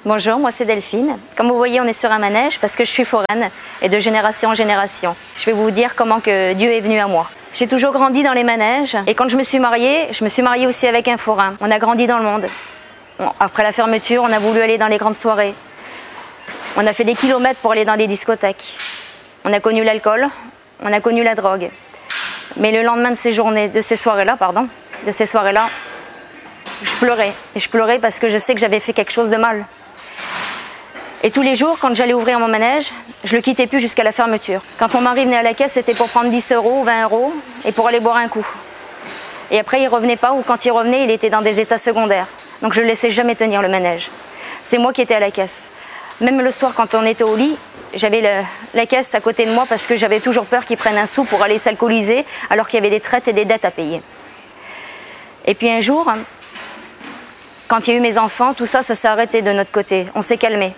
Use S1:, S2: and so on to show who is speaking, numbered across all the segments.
S1: Bonjour, moi c'est Delphine. Comme vous voyez, on est sur un manège parce que je suis foraine et de génération en génération. Je vais vous dire comment que Dieu est venu à moi. J'ai toujours grandi dans les manèges et quand je me suis mariée aussi avec un forain. On a grandi dans le monde. Après la fermeture, on a voulu aller dans les grandes soirées. On a fait des kilomètres pour aller dans des discothèques. On a connu l'alcool, on a connu la drogue. Mais le lendemain de ces soirées-là, je pleurais. Et je pleurais parce que je sais que j'avais fait quelque chose de mal. Et tous les jours, quand j'allais ouvrir mon manège, je le quittais plus jusqu'à la fermeture. Quand mon mari venait à la caisse, c'était pour prendre 10 €, 20 € et pour aller boire un coup. Et après, il revenait pas, ou quand il revenait, il était dans des états secondaires. Donc je ne laissais jamais tenir le manège. C'est moi qui étais à la caisse. Même le soir, quand on était au lit, j'avais la caisse à côté de moi parce que j'avais toujours peur qu'ils prennent un sou pour aller s'alcooliser alors qu'il y avait des traites et des dettes à payer. Et puis un jour, quand il y a eu mes enfants, tout ça s'est arrêté de notre côté. On s'est calmé.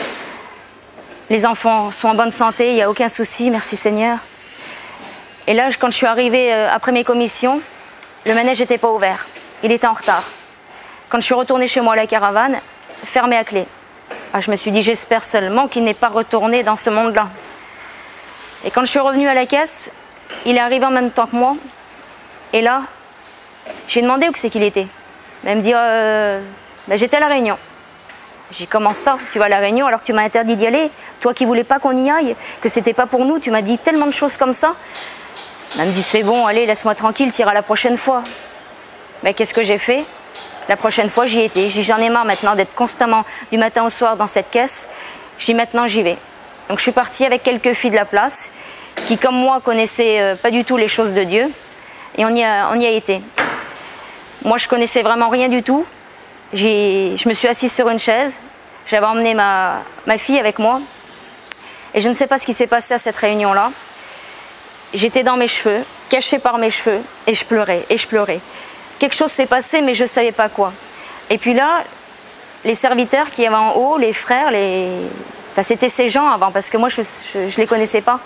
S1: Les enfants sont en bonne santé, il n'y a aucun souci, merci Seigneur. Et là, quand je suis arrivée après mes commissions, le manège n'était pas ouvert. Il était en retard. Quand je suis retournée chez moi à la caravane, fermé à clé. Je me suis dit, j'espère seulement qu'il n'est pas retourné dans ce monde-là. Et quand je suis revenue à la caisse, il est arrivé en même temps que moi. Et là, j'ai demandé où c'est qu'il était. Il me dit, j'étais à La Réunion. J'ai dit, comment ça, tu vas à La Réunion alors que tu m'as interdit d'y aller? Toi qui voulais pas qu'on y aille, que c'était pas pour nous, tu m'as dit tellement de choses comme ça. Elle me dit, c'est bon, allez, laisse-moi tranquille, tu iras la prochaine fois. Mais qu'est-ce que j'ai fait? La prochaine fois, j'y étais. J'ai dit, j'en ai marre maintenant d'être constamment du matin au soir dans cette caisse. J'ai dit, maintenant, j'y vais. Donc je suis partie avec quelques filles de la place qui, comme moi, connaissaient pas du tout les choses de Dieu. Et on y a été. Moi, je connaissais vraiment rien du tout. Je me suis assise sur une chaise, j'avais emmené ma fille avec moi et je ne sais pas ce qui s'est passé à cette réunion-là. J'étais dans mes cheveux, cachée par mes cheveux et je pleurais et je pleurais. Quelque chose s'est passé mais je ne savais pas quoi. Et puis là, les serviteurs qui avaient en haut, les frères, enfin, c'était ces gens avant parce que moi je ne les connaissais pas.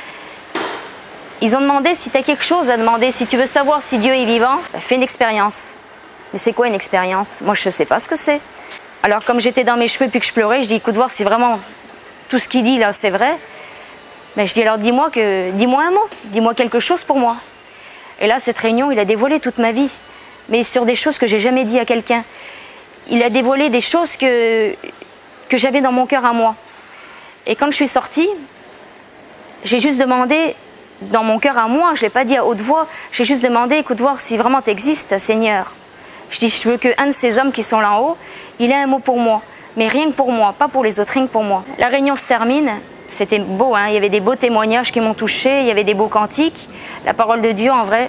S1: Ils ont demandé si tu as quelque chose à demander, si tu veux savoir si Dieu est vivant, fais une expérience. Mais c'est quoi une expérience? Moi, je ne sais pas ce que c'est. Alors, comme j'étais dans mes cheveux puis que je pleurais, je dis, écoute, voir si vraiment tout ce qu'il dit là, c'est vrai. Mais je dis, alors dis-moi un mot, dis-moi quelque chose pour moi. Et là, cette réunion, il a dévoilé toute ma vie, mais sur des choses que j'ai jamais dit à quelqu'un. Il a dévoilé des choses que j'avais dans mon cœur à moi. Et quand je suis sortie, j'ai juste demandé, dans mon cœur à moi, je ne l'ai pas dit à haute voix, j'ai juste demandé, écoute, voir si vraiment tu existes, Seigneur. Je dis, je veux qu'un de ces hommes qui sont là en haut, il ait un mot pour moi. Mais rien que pour moi, pas pour les autres, rien que pour moi. La réunion se termine, c'était beau, hein, il y avait des beaux témoignages qui m'ont touchée, il y avait des beaux cantiques. La parole de Dieu, en vrai,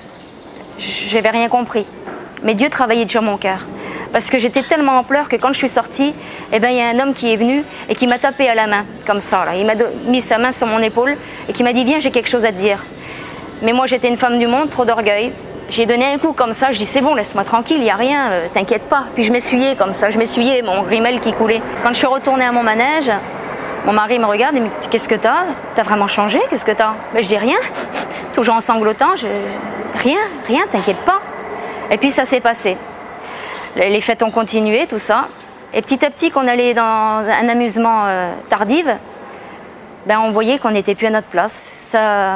S1: je n'avais rien compris. Mais Dieu travaillait déjà mon cœur. Parce que j'étais tellement en pleurs que quand je suis sortie, il y a un homme qui est venu et qui m'a tapé à la main, comme ça. Là. Il m'a mis sa main sur mon épaule et qui m'a dit, viens, j'ai quelque chose à te dire. Mais moi, j'étais une femme du monde, trop d'orgueil. J'ai donné un coup comme ça, je dis c'est bon, laisse-moi tranquille, il n'y a rien, t'inquiète pas. Puis je m'essuyais comme ça, je m'essuyais, mon rimel qui coulait. Quand je suis retournée à mon manège, mon mari me regarde et me dit qu'est-ce que t'as? T'as vraiment changé? Qu'est-ce que t'as? Mais je dis rien, toujours en sanglotant, rien, t'inquiète pas. Et puis ça s'est passé. Les fêtes ont continué, tout ça. Et petit à petit, qu'on allait dans un amusement tardif, on voyait qu'on n'était plus à notre place.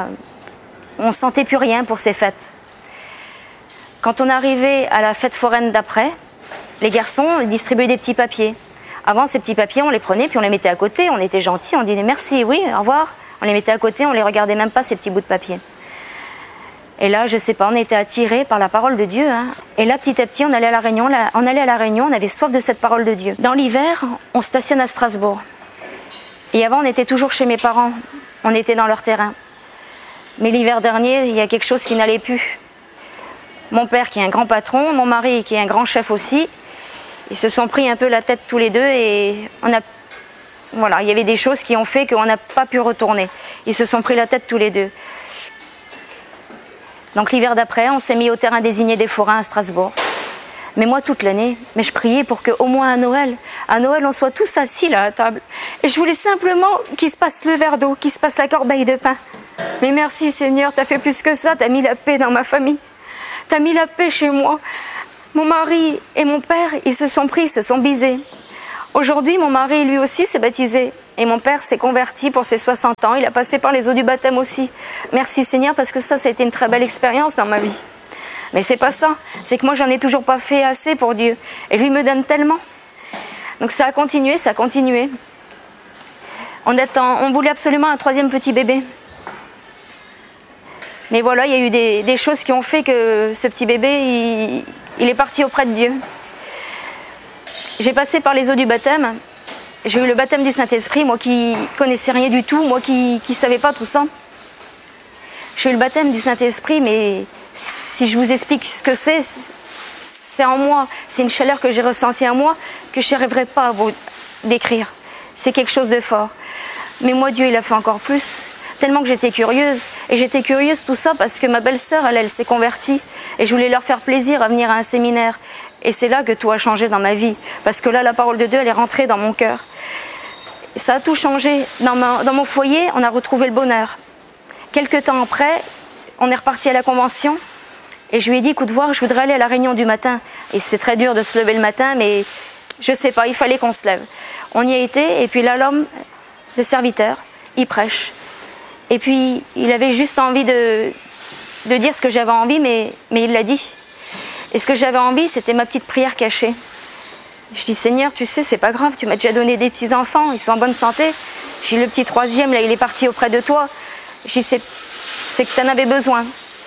S1: On ne sentait plus rien pour ces fêtes. Quand on arrivait à la fête foraine d'après, les garçons distribuaient des petits papiers. Avant, ces petits papiers, on les prenait puis on les mettait à côté. On était gentils, on disait merci, oui, au revoir. On les mettait à côté, on les regardait même pas, ces petits bouts de papier. Et là, je sais pas, on était attirés par la parole de Dieu. Hein. Et là, petit à petit, on allait à la Réunion, on avait soif de cette parole de Dieu. Dans l'hiver, on stationne à Strasbourg. Et avant, on était toujours chez mes parents. On était dans leur terrain. Mais l'hiver dernier, il y a quelque chose qui n'allait plus. Mon père qui est un grand patron, mon mari qui est un grand chef aussi, ils se sont pris un peu la tête tous les deux et il y avait des choses qui ont fait qu'on n'a pas pu retourner. Ils se sont pris la tête tous les deux. Donc l'hiver d'après, on s'est mis au terrain désigné des forains à Strasbourg. Mais moi, toute l'année, je priais pour qu'au moins à Noël, on soit tous assis là à la table. Et je voulais simplement qu'il se passe le verre d'eau, qu'il se passe la corbeille de pain. Mais merci Seigneur, tu as fait plus que ça, tu as mis la paix dans ma famille. Tu as mis la paix chez moi. Mon mari et mon père, ils se sont pris, ils se sont bisés. Aujourd'hui, mon mari, lui aussi, s'est baptisé. Et mon père s'est converti pour ses 60 ans. Il a passé par les eaux du baptême aussi. Merci Seigneur, parce que ça a été une très belle expérience dans ma vie. Mais c'est pas ça. C'est que moi, j'en ai toujours pas fait assez pour Dieu. Et lui me donne tellement. Donc ça a continué, ça a continué. On voulait absolument un 3e petit bébé. Mais voilà, il y a eu des choses qui ont fait que ce petit bébé, il est parti auprès de Dieu. J'ai passé par les eaux du baptême. J'ai eu le baptême du Saint-Esprit, moi qui connaissais rien du tout, moi qui savais pas tout ça. J'ai eu le baptême du Saint-Esprit, mais si je vous explique ce que c'est en moi. C'est une chaleur que j'ai ressentie en moi, que je n'arriverai pas à vous décrire. C'est quelque chose de fort. Mais moi, Dieu, il a fait encore plus. Tellement que j'étais curieuse. Et j'étais curieuse tout ça parce que ma belle-sœur, elle s'est convertie. Et je voulais leur faire plaisir à venir à un séminaire. Et c'est là que tout a changé dans ma vie. Parce que là, la parole de Dieu, elle est rentrée dans mon cœur. Et ça a tout changé. Dans mon foyer, on a retrouvé le bonheur. Quelques temps après, on est reparti à la convention. Et je lui ai dit, écoute, voir, je voudrais aller à la réunion du matin. Et c'est très dur de se lever le matin, mais je sais pas, il fallait qu'on se lève. On y a été, et puis là, l'homme, le serviteur, il prêche. Et puis, il avait juste envie de dire ce que j'avais envie, mais il l'a dit. Et ce que j'avais envie, c'était ma petite prière cachée. Je dis, Seigneur, tu sais, c'est pas grave, tu m'as déjà donné des petits-enfants, ils sont en bonne santé. J'ai le petit 3e, là, il est parti auprès de toi. Je dis, c'est que tu en avais besoin.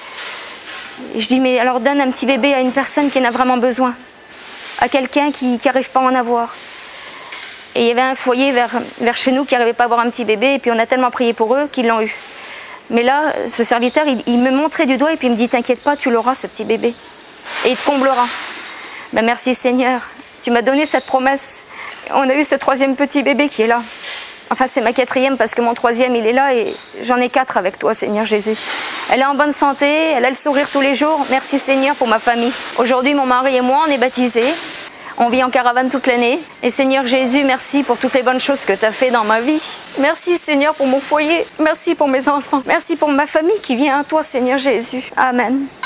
S1: Je dis, mais alors donne un petit bébé à une personne qui en a vraiment besoin. À quelqu'un qui n'arrive pas à en avoir. Et il y avait un foyer vers chez nous qui n'arrivait pas à avoir un petit bébé, et puis on a tellement prié pour eux qu'ils l'ont eu. Mais là, ce serviteur, il me montrait du doigt, et puis il me dit, t'inquiète pas, tu l'auras, ce petit bébé. Et il te comblera. Ben merci Seigneur, tu m'as donné cette promesse. On a eu ce 3e petit bébé qui est là. Enfin, c'est ma 4e parce que mon 3e, il est là et j'en ai 4 avec toi, Seigneur Jésus. Elle est en bonne santé, elle a le sourire tous les jours. Merci Seigneur pour ma famille. Aujourd'hui, mon mari et moi, on est baptisés. On vit en caravane toute l'année. Et Seigneur Jésus, merci pour toutes les bonnes choses que tu as fait dans ma vie. Merci Seigneur pour mon foyer. Merci pour mes enfants. Merci pour ma famille qui vient à toi, Seigneur Jésus. Amen.